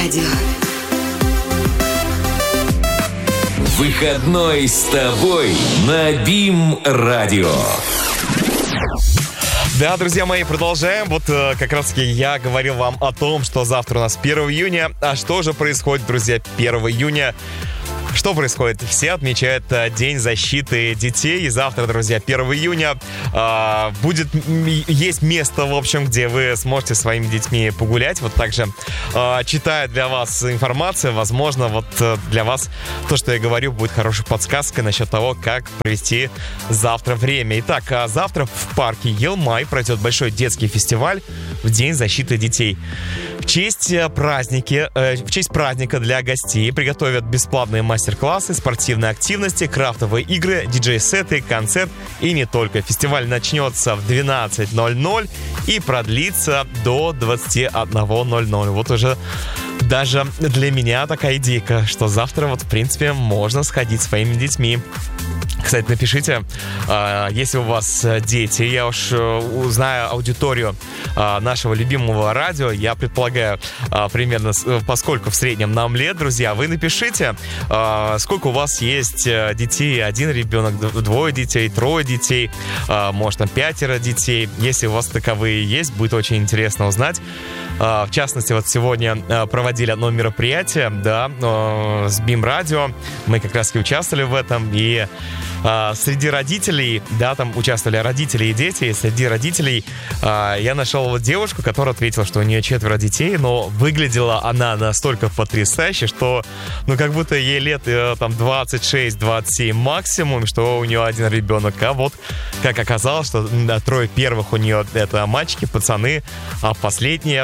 радио. Выходной с тобой на БИМ-радио. Да, друзья мои, продолжаем. Вот как раз-таки я говорил вам о том, что завтра у нас 1 июня. А что же происходит, друзья, 1 июня? Что происходит? Все отмечают День защиты детей. И завтра, друзья, 1 июня есть место, в общем, где вы сможете со своими детьми погулять. Вот также читаю для вас информацию. Возможно, вот для вас то, что я говорю, будет хорошей подсказкой насчет того, как провести завтра время. Итак, завтра в парке Елмай пройдет большой детский фестиваль в День защиты детей. В честь праздника для гостей приготовят бесплатные мастер-классы, спортивные активности, крафтовые игры, диджей-сеты, концерт и не только. Фестиваль начнется в 12:00 и продлится до 21:00. Вот уже даже для меня такая идейка, что завтра вот в принципе можно сходить со своими детьми. Кстати, напишите, если у вас дети, я уж узнаю аудиторию нашего любимого радио, я предполагаю, примерно, поскольку в среднем нам лет, друзья, вы напишите, сколько у вас есть детей, 1 ребенок, 2 детей, 3 детей, может, там 5 детей. Если у вас таковые есть, будет очень интересно узнать. В частности, вот сегодня проводили одно мероприятие, да, с БИМ-радио. Мы как раз и участвовали в этом, и среди родителей, да, там участвовали родители и дети, и среди родителей я нашел вот девушку, которая ответила, что у нее 4 детей, но выглядела она настолько потрясающе, что, ну, как будто ей лет там 26-27 максимум, что у нее 1 ребенок, а вот, как оказалось, что 3 первых у нее это мальчики, пацаны, а последний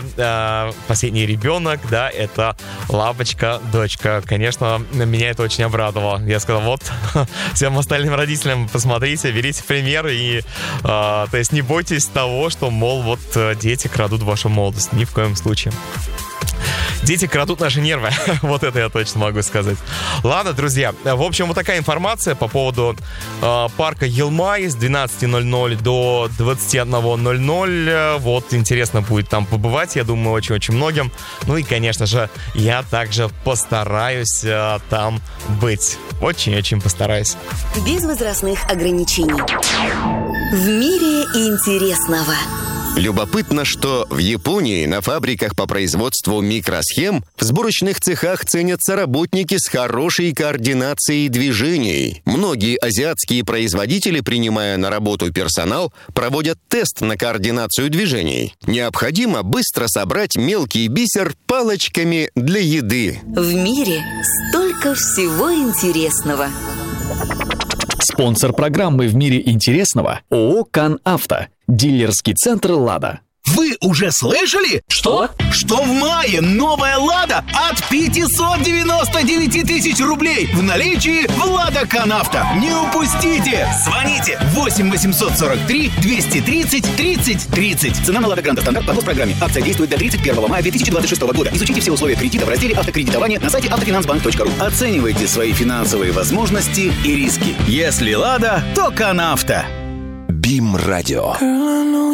ребенок, да, это Лапочка, дочка. Конечно, меня это очень обрадовало. Я сказал, вот, всем остальным родителям посмотрите, берите пример и, то есть, не бойтесь того, что, мол, вот дети крадут вашу молодость. Ни в коем случае. Дети крадут наши нервы. Вот это я точно могу сказать. Ладно, друзья. В общем, вот такая информация по поводу парка Елмай с 12:00 до 21:00. Вот, интересно будет там побывать, я думаю, очень-очень многим. Ну и, конечно же, я также постараюсь там быть. Очень-очень постараюсь. Без возрастных ограничений. В мире интересного. Любопытно, что в Японии на фабриках по производству микросхем в сборочных цехах ценятся работники с хорошей координацией движений. Многие азиатские производители, принимая на работу персонал, проводят тест на координацию движений. Необходимо быстро собрать мелкий бисер палочками для еды. В мире столько всего интересного. Спонсор программы «В мире интересного» ООО «КанАвто». Дилерский центр «Лада». Вы уже слышали? Что? Что в мае новая «Лада» от 599 тысяч рублей в наличии в «Лада КанАвто». Не упустите! Звоните 8 843 230 30 30. Цена на «Лада Гранта Стандарт» по госпрограмме. Акция действует до 31 мая 2026 года. Изучите все условия кредита в разделе «Автокредитование» на сайте автофинансбанк.ру. Оценивайте свои финансовые возможности и риски. Если «Лада», то «КанАвто». БИМ-радио.